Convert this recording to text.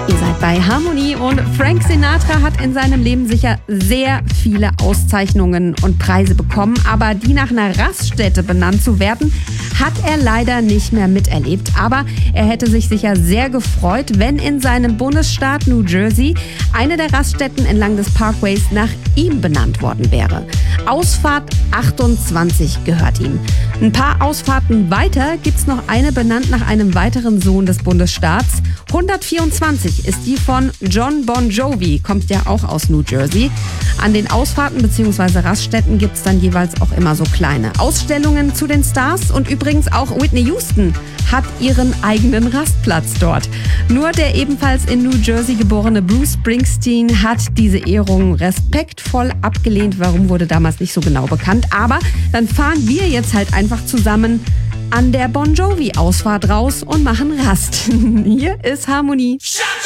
Ihr seid bei Harmonie und Frank Sinatra hat in seinem Leben sicher sehr viele Auszeichnungen und Preise bekommen, aber die nach einer Raststätte benannt zu werden, hat er leider nicht mehr miterlebt. Aber er hätte sich sicher sehr gefreut, wenn in seinem Bundesstaat New Jersey eine der Raststätten entlang des Parkways nach ihm benannt worden wäre. Ausfahrt 28 gehört ihm. Ein paar Ausfahrten weiter gibt's noch eine benannt nach einem weiteren Sohn des Bundesstaats. 124 ist die von John Bon Jovi, kommt ja auch aus New Jersey. An den Ausfahrten bzw. Raststätten gibt's dann jeweils auch immer so kleine Ausstellungen zu den Stars und übrigens auch Whitney Houston hat ihren eigenen Rastplatz dort. Nur der ebenfalls in New Jersey geborene Bruce Springsteen hat diese Ehrung respektvoll abgelehnt. Warum, wurde damals nicht so genau bekannt. Aber dann fahren wir jetzt halt einfach zusammen an der Bon Jovi-Ausfahrt raus und machen Rast. Hier ist Harmonie.